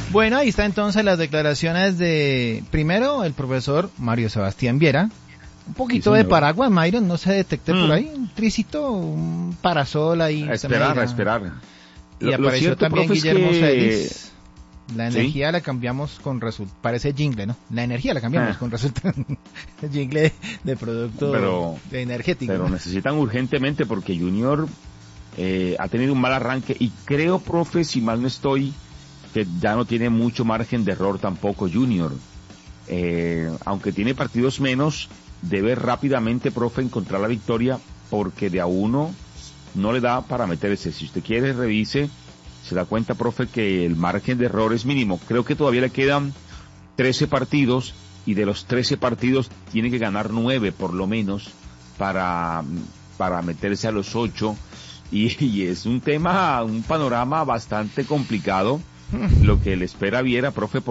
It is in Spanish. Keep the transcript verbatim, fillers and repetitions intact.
Bueno, ahí está entonces las declaraciones de, primero, el profesor Mario Sebastián Viera. Un poquito Sí, de señor. paraguas, Myron, no se detecte Mm. por ahí, un tricito, un parasol ahí. A usted me esperar, dirá. a esperar. Y Lo- lo apareció cierto, también profe, es Guillermo que- Celis. La ¿Sí? energía la cambiamos con resultado. Parece jingle, ¿no? La energía la cambiamos Ah. con resultado. El jingle de, de producto Pero- de energético. Pero ¿no? necesitan urgentemente porque Junior eh, ha tenido un mal arranque y creo, profe, si mal no estoy, que ya no tiene mucho margen de error tampoco Junior. Eh, aunque tiene partidos menos, debe rápidamente, profe, encontrar la victoria porque de a uno no le da para meterse. Si usted quiere, revise, se da cuenta, profe, que el margen de error es mínimo. Creo que todavía le quedan trece partidos y de los trece partidos tiene que ganar nueve por lo menos para, para meterse a los ocho y, y es un tema, un panorama bastante complicado lo que le espera a Viera, profe,